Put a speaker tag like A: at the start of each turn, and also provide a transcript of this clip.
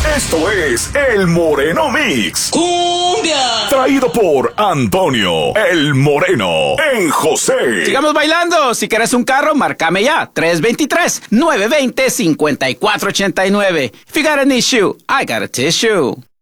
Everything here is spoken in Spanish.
A: Esto es El Moreno Mix.
B: ¡Cumbia!
A: Traído por Antonio El Moreno en José.
C: Sigamos bailando. Si quieres un carro, márcame ya. 323-920-5489. If you got an issue, I got a tissue.